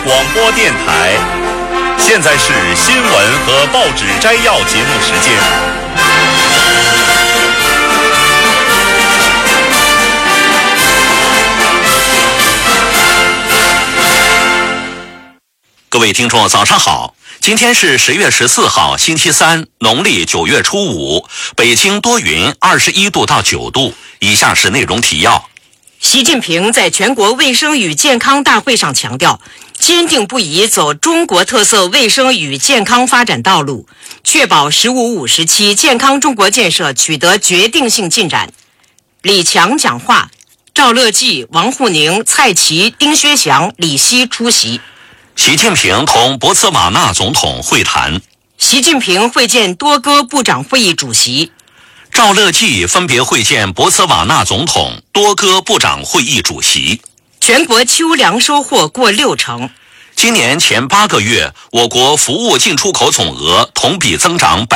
广播电台。现在是新闻和报纸摘要节目时间。各位听众早上好，今天是10月14号星期三，农历9月初5，北京多云，21度到9度。以下是内容提要。 习近平在全国卫生与健康大会上强调，坚定不移走中国特色卫生与健康发展道路，确保“十五五”时期健康中国建设取得决定性进展。李强讲话，赵乐际、王沪宁、蔡奇、丁薛祥、李希出席。 习近平同博茨瓦纳总统会谈。 习近平会见多哥部长会议主席。 赵乐际分别会见博茨瓦纳总统、多哥部长会议主席。 全国秋粮收获过60%。 今年前8个月，我国服务进出口总额同比增长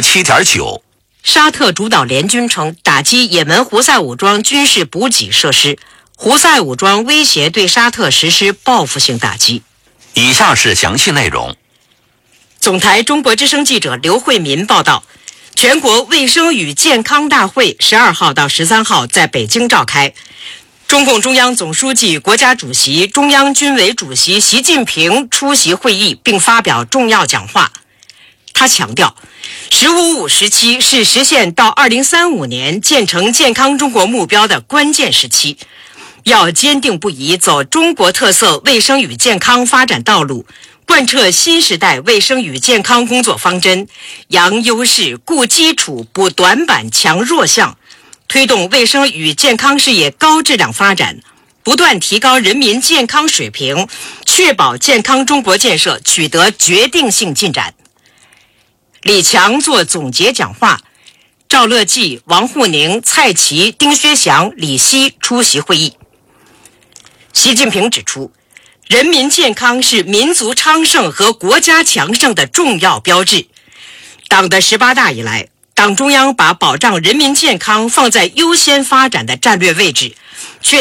7.9%。 沙特主导联军称打击也门胡塞武装军事补给设施，胡塞武装威胁对沙特实施报复性打击。 以下是详细内容。 总台中国之声记者刘慧民报道，全国卫生与健康大会12号到13号在北京召开。中共中央总书记、国家主席、中央军委主席习近平出席会议并发表重要讲话。他强调，“十五五”时期是实现到2035年建成健康中国目标的关键时期，要坚定不移走中国特色卫生与健康发展道路，贯彻新时代卫生与健康工作方针，扬优势、固基础、补短板、强弱项，推动卫生与健康事业高质量发展，不断提高人民健康水平，确保健康中国建设取得决定性进展。李强作总结讲话，赵乐际、王沪宁、蔡奇、丁薛祥、李希出席会议。习近平指出，人民健康是民族昌盛和国家强盛的重要标志。党的18大以来，党中央把保障人民健康放在优先发展的战略位置，确